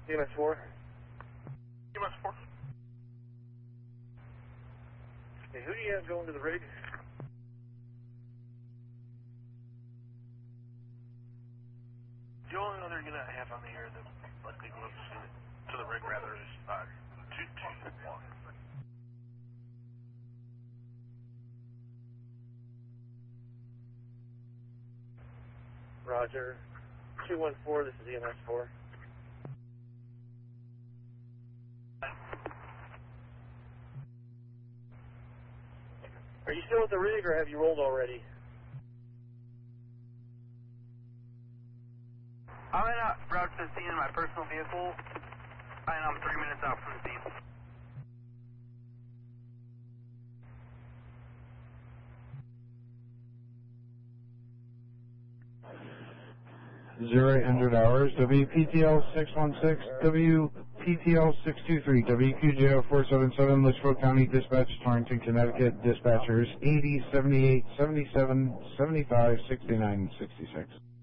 EMS-4. EMS-4. Hey, who do you have going to the rig? The only other unit I have on the air that likely goes to the rig rather is 221. Roger. 214, this is EMS-4. Are you still at the rig or have you rolled already? I'm in route to the scene in my personal vehicle, and I'm 3 minutes out from the scene. (0800) WPTL 616, WPTL 623, WQJO 477, Litchfield County Dispatch, Torrington, Connecticut. Dispatchers 80, 78, 77, 75, 69, 66.